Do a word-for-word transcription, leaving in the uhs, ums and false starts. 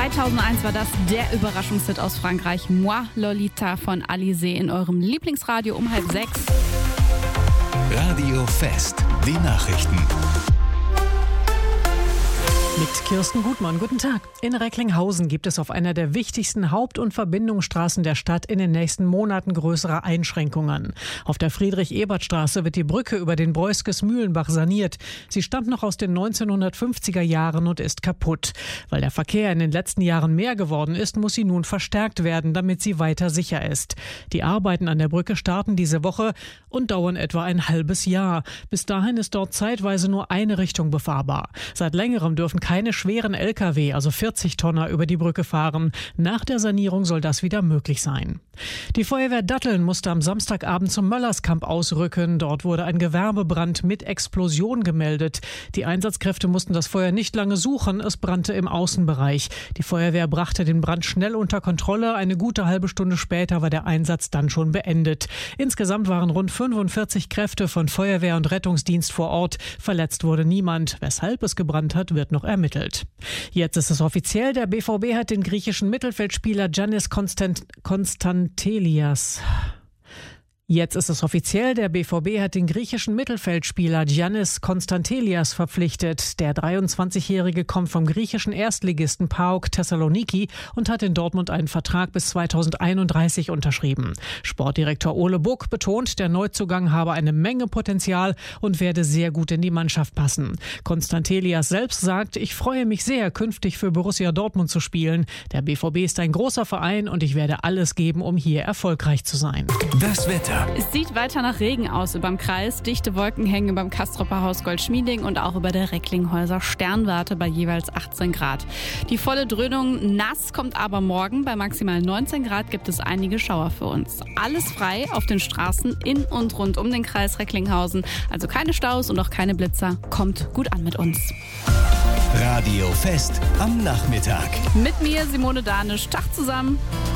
zweitausendeins war das der Überraschungshit aus Frankreich, Moi Lolita von Alizée in eurem Lieblingsradio um halb sechs. Radio Fest, die Nachrichten. Mit Kirsten Gutmann, guten Tag. In Recklinghausen gibt es auf einer der wichtigsten Haupt- und Verbindungsstraßen der Stadt in den nächsten Monaten größere Einschränkungen. Auf der Friedrich-Ebert-Straße wird die Brücke über den Breuskes-Mühlenbach saniert. Sie stammt noch aus den neunzehnhundertfünfziger Jahren und ist kaputt. Weil der Verkehr in den letzten Jahren mehr geworden ist, muss sie nun verstärkt werden, damit sie weiter sicher ist. Die Arbeiten an der Brücke starten diese Woche und dauern etwa ein halbes Jahr. Bis dahin ist dort zeitweise nur eine Richtung befahrbar. Seit längerem dürfen keine schweren L K W, also vierzig Tonner, über die Brücke fahren. Nach der Sanierung soll das wieder möglich sein. Die Feuerwehr Datteln musste am Samstagabend zum Möllerskamp ausrücken. Dort wurde ein Gewerbebrand mit Explosion gemeldet. Die Einsatzkräfte mussten das Feuer nicht lange suchen. Es brannte im Außenbereich. Die Feuerwehr brachte den Brand schnell unter Kontrolle. Eine gute halbe Stunde später war der Einsatz dann schon beendet. Insgesamt waren rund fünfundvierzig Kräfte von Feuerwehr und Rettungsdienst vor Ort. Verletzt wurde niemand. Weshalb es gebrannt hat, wird noch ermittelt. Jetzt ist es offiziell, der B V B hat den griechischen Mittelfeldspieler Giannis Konstant- Konstantelias Jetzt ist es offiziell, der B V B hat den griechischen Mittelfeldspieler Giannis Konstantelias verpflichtet. Der dreiundzwanzigjährige kommt vom griechischen Erstligisten PAOK Thessaloniki und hat in Dortmund einen Vertrag bis zweitausendeinunddreißig unterschrieben. Sportdirektor Ole Buck betont, der Neuzugang habe eine Menge Potenzial und werde sehr gut in die Mannschaft passen. Konstantelias selbst sagt, ich freue mich sehr, künftig für Borussia Dortmund zu spielen. Der B V B ist ein großer Verein und ich werde alles geben, um hier erfolgreich zu sein. Das Wetter. Es sieht weiter nach Regen aus überm Kreis. Dichte Wolken hängen überm Kastropper Haus Goldschmieding und auch über der Recklinghäuser Sternwarte bei jeweils achtzehn Grad. Die volle Dröhnung nass kommt aber morgen. Bei maximal neunzehn Grad gibt es einige Schauer für uns. Alles frei auf den Straßen in und rund um den Kreis Recklinghausen. Also keine Staus und auch keine Blitzer. Kommt gut an mit uns. Radio Fest am Nachmittag. Mit mir Simone Danisch. Tag zusammen.